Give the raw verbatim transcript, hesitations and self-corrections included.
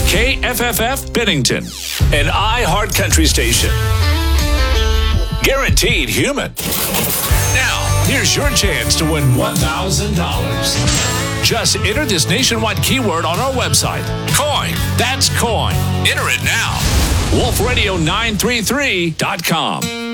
K F F F Bennington, an iHeart Country station. Guaranteed human. Now, here's your chance to win one thousand dollars. Just enter this nationwide keyword on our website. Coin. That's coin. Enter it now. wolf radio nine three three dot com.